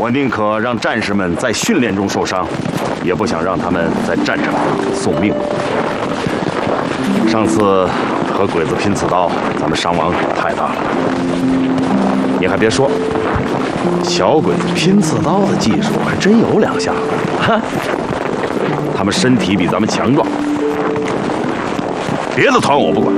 我宁可让战士们在训练中受伤，也不想让他们在战场上送命。上次和鬼子拼刺刀，咱们伤亡太大了。你还别说，小鬼子拼刺刀的技术还真有两下子。哈，他们身体比咱们强壮。别的团我不管，